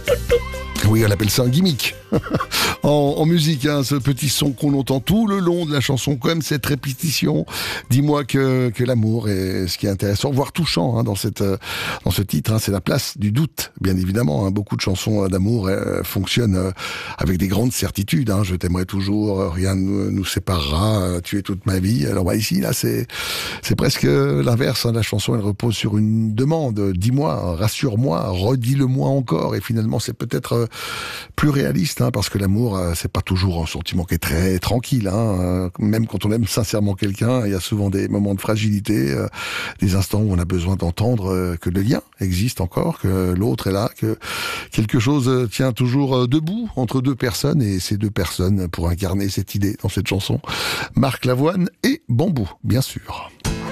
Oui, on appelle ça un gimmick. En musique, hein, ce petit son qu'on entend tout le long de la chanson, comme cette répétition. Dis-moi que l'amour est ce qui est intéressant, voire touchant dans ce titre. Hein, c'est la place du doute, bien évidemment. Hein, beaucoup de chansons d'amour fonctionnent avec des grandes certitudes. Hein, je t'aimerai toujours, rien ne nous séparera, tu es toute ma vie. Alors ici, là, c'est presque l'inverse. Hein, la chanson, elle repose sur une demande. Dis-moi, rassure-moi, redis-le-moi encore. Et finalement, c'est peut-être plus réaliste, hein, parce que l'amour, c'est pas toujours un sentiment qui est très tranquille. Hein, même quand on aime sincèrement quelqu'un, il y a souvent des moments de fragilité, des instants où on a besoin d'entendre que le lien existe encore, que l'autre est là, que quelque chose tient toujours debout entre deux personnes, et ces deux personnes pour incarner cette idée dans cette chanson, Marc Lavoine et Bambou, bien sûr.